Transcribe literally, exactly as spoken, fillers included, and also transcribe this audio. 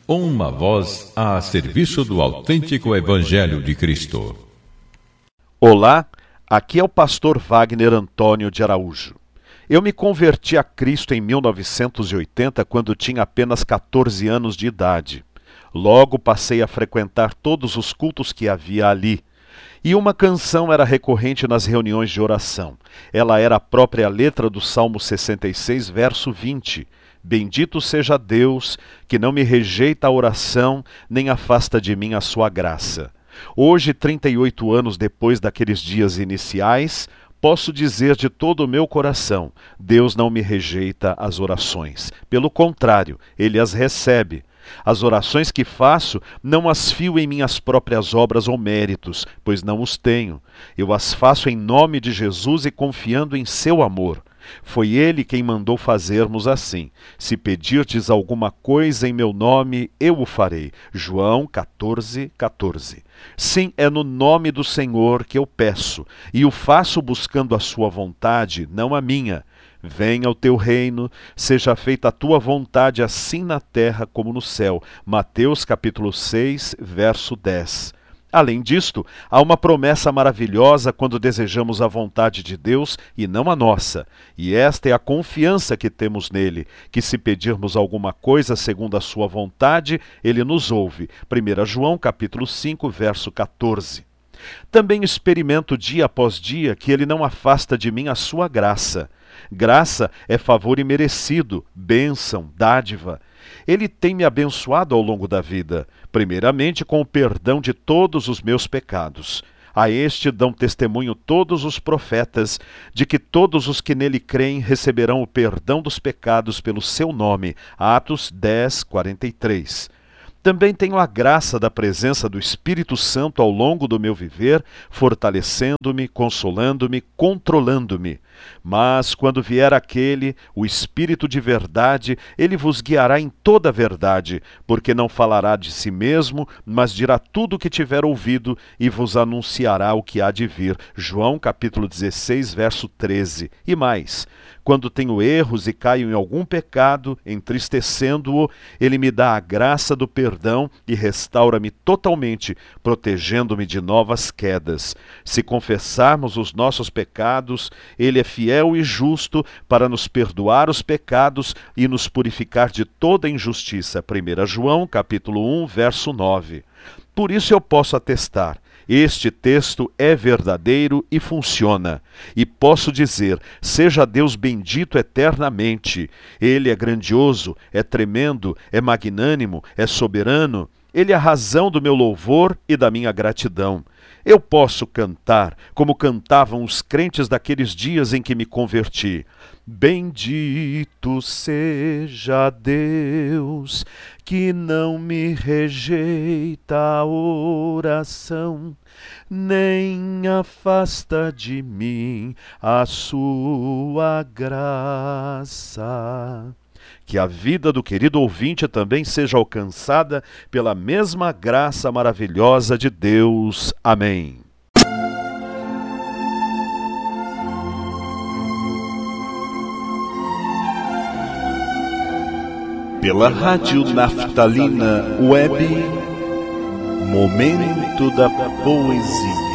uma voz a serviço do autêntico Evangelho de Cristo. Olá, aqui é o pastor Wagner Antônio de Araújo. Eu me converti a Cristo em mil novecentos e oitenta quando tinha apenas quatorze anos de idade. Logo passei a frequentar todos os cultos que havia ali. E uma canção era recorrente nas reuniões de oração. Ela era a própria letra do Salmo sessenta e seis, verso vinte. Bendito seja Deus, que não me rejeita a oração, nem afasta de mim a sua graça. Hoje, trinta e oito anos depois daqueles dias iniciais, posso dizer de todo o meu coração, Deus não me rejeita as orações. Pelo contrário, Ele as recebe. As orações que faço, não as fio em minhas próprias obras ou méritos, pois não os tenho. Eu as faço em nome de Jesus e confiando em seu amor. Foi Ele quem mandou fazermos assim. Se pedirdes alguma coisa em meu nome, eu o farei. João quatorze, quatorze. Sim, é no nome do Senhor que eu peço, e o faço buscando a sua vontade, não a minha. Venha o teu reino, seja feita a tua vontade assim na terra como no céu. Mateus capítulo seis, verso dez. Além disto, há uma promessa maravilhosa quando desejamos a vontade de Deus e não a nossa. E esta é a confiança que temos nele, que se pedirmos alguma coisa segundo a sua vontade, ele nos ouve. primeiro João capítulo cinco, verso quatorze. Também experimento dia após dia que ele não afasta de mim a sua graça. Graça é favor imerecido, bênção, dádiva. Ele tem me abençoado ao longo da vida, primeiramente com o perdão de todos os meus pecados. A este dão testemunho todos os profetas, de que todos os que nele creem receberão o perdão dos pecados pelo seu nome. Atos dez, quarenta e três. Também tenho a graça da presença do Espírito Santo ao longo do meu viver, fortalecendo-me, consolando-me, controlando-me. Mas quando vier aquele, o Espírito de verdade, ele vos guiará em toda a verdade, porque não falará de si mesmo, mas dirá tudo o que tiver ouvido e vos anunciará o que há de vir. João capítulo dezesseis, verso treze. E mais, quando tenho erros e caio em algum pecado, entristecendo-o, ele me dá a graça do perdão e restaura-me totalmente, protegendo-me de novas quedas. Se confessarmos os nossos pecados, ele é fiel e justo para nos perdoar os pecados e nos purificar de toda injustiça. primeiro João capítulo um, verso nove. Por isso eu posso atestar, este texto é verdadeiro e funciona. E posso dizer, seja Deus bendito eternamente. Ele é grandioso, é tremendo, é magnânimo, é soberano. Ele é a razão do meu louvor e da minha gratidão. Eu posso cantar como cantavam os crentes daqueles dias em que me converti. Bendito seja Deus, que não me rejeita a oração, nem afasta de mim a sua graça. Que a vida do querido ouvinte também seja alcançada pela mesma graça maravilhosa de Deus. Amém. Pela Rádio Naftalina Web, Momento da Poesia.